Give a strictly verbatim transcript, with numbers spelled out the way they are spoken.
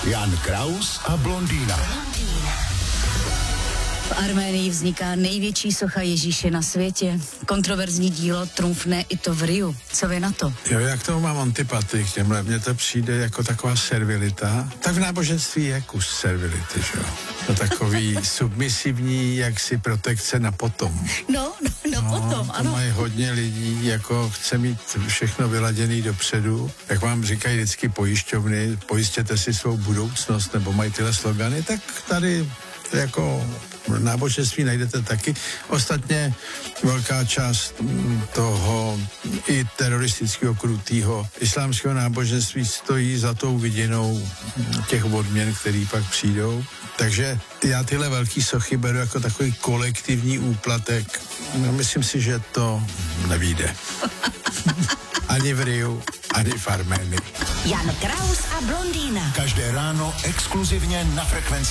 Jan Kraus a blondýna. V Arménii vzniká největší socha Ježíše na světě. Kontroverzní dílo trumfne i to v Riu. Co vy na to? Jo, jak tomu mám antipatii k těmhle, mně to přijde jako taková servilita. Tak v náboženství je kus servility, že jo? To takový submisivní, jaksi protekce na potom. No, no, no, no potom, to ano. mají hodně lidí, jako chce mít všechno vyladěný dopředu. Jak vám říkají vždycky pojišťovny, pojistěte si svou budoucnost, nebo mají tyhle slogany, tak tady jako náboženství najdete taky. Ostatně velká část toho i teroristického krutého islámského náboženství stojí za tou vidinou těch odměn, který pak přijdou. Takže já tyhle velký sochy beru jako takový kolektivní úplatek. No, myslím si, že to nevyjde. Ani v Riu, ani v Arménii. Jan Kraus a blondýna. Každé ráno exkluzivně na Frekvenci.